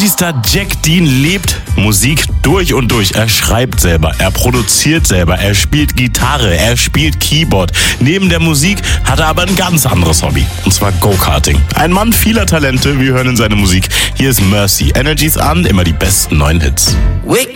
Energy-Star Jack Dean lebt Musik durch und durch. Er schreibt selber, er produziert selber, er spielt Gitarre, er spielt Keyboard. Neben der Musik hat er aber ein ganz anderes Hobby, und zwar Go-Karting. Ein Mann vieler Talente, wir hören in seine Musik. Hier ist Mercy. Energy's an, immer die besten neuen Hits.